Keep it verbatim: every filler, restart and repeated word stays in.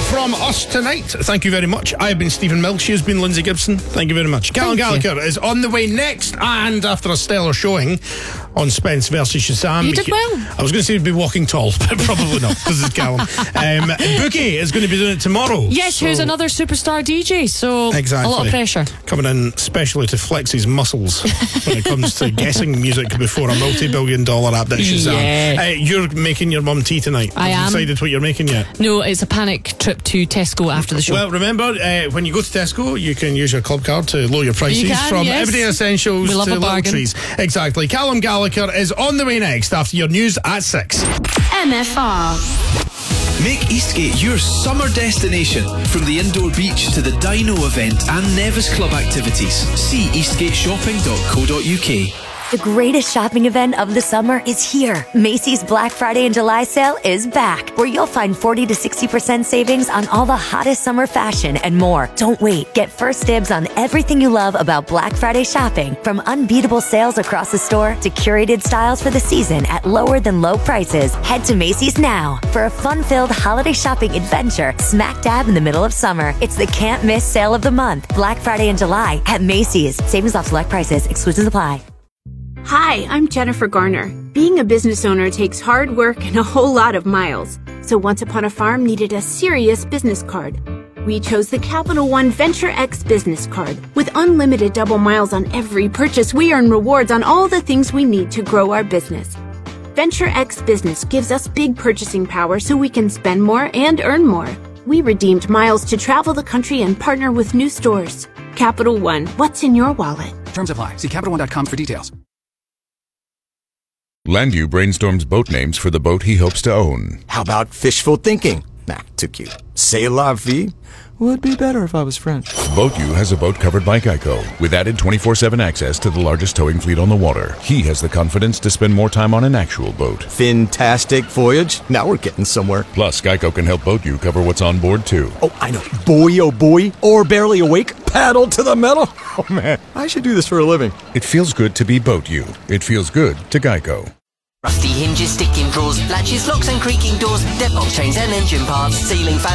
from us tonight. Thank you very much. I have been Stephen Mills. She has been Lindsay Gibson. Thank you very much. Callum Gallagher is on the way next, and after a stellar showing on Spence versus Shazam. You did well. I was going to say he'd be walking tall, but probably not, because it's Callum. Um, Boogie is going to be doing it tomorrow. Yes, so who's another superstar D J, so exactly. a lot of pressure. Coming in specially to flex his muscles when it comes to guessing music before a multi-billion dollar app that Shazam. Yeah. Uh, you're making your mum tea tonight. I Have am. you decided what you're making yet? No, it's a panic trip to Tesco after the show. Well, remember, uh, when you go to Tesco, you can use your club card to lower your prices You can, from yes. everyday essentials We love to a little bargain. trees. Exactly. Callum Gallagher is on the way next after your news at six. M F R. Make Eastgate your summer destination. From the indoor beach to the Dino event and Nevis Club activities. See eastgate shopping dot co dot uk. The greatest shopping event of the summer is here. Macy's Black Friday and July sale is back, where you'll find forty to sixty percent savings on all the hottest summer fashion and more. Don't wait. Get first dibs on everything you love about Black Friday shopping, from unbeatable sales across the store to curated styles for the season at lower than low prices. Head to Macy's now for a fun-filled holiday shopping adventure smack dab in the middle of summer. It's the can't miss sale of the month. Black Friday and July at Macy's. Savings off select prices. Exclusions apply. Hi, I'm Jennifer Garner. Being a business owner takes hard work and a whole lot of miles. So Once Upon a Farm needed a serious business card. We chose the Capital One Venture X business card. With unlimited double miles on every purchase, we earn rewards on all the things we need to grow our business. Venture X Business gives us big purchasing power so we can spend more and earn more. We redeemed miles to travel the country and partner with new stores. Capital One, what's in your wallet? Terms apply. See Capital One dot com for details. Landu brainstorms boat names for the boat he hopes to own. How about fishful thinking? Nah, too cute. C'est la vie? Would be better if I was French. BoatU has a boat covered by Geico, with added twenty-four seven access to the largest towing fleet on the water. He has the confidence to spend more time on an actual boat. Fantastic voyage. Now we're getting somewhere. Plus, Geico can help BoatU cover what's on board, too. Oh, I know. Boy, oh boy. Or barely awake. Paddle to the metal. Oh, man. I should do this for a living. It feels good to be BoatU. It feels good to Geico. Rusty hinges, sticking drawers, latches, locks and creaking doors, deadbolt chains and engine parts, ceiling fans.